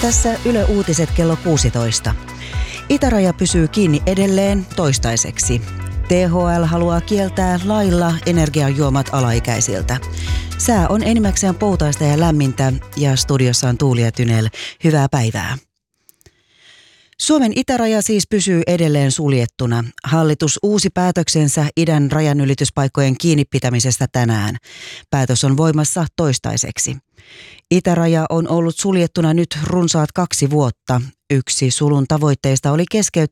Tässä Yle Uutiset kello 16. Itäraja pysyy kiinni edelleen toistaiseksi. THL haluaa kieltää lailla energiajuomat alaikäisiltä. Sää on enimmäkseen poutaista ja lämmintä ja studiossa on Tuuli ja Tynel. Hyvää päivää. Suomen itäraja siis pysyy edelleen suljettuna. Hallitus uusi päätöksensä idän rajanylityspaikkojen kiinni pitämisestä tänään. Päätös on voimassa toistaiseksi. Itäraja on ollut suljettuna nyt runsaat 2 vuotta. Yksi sulun tavoitteista oli keskeyttää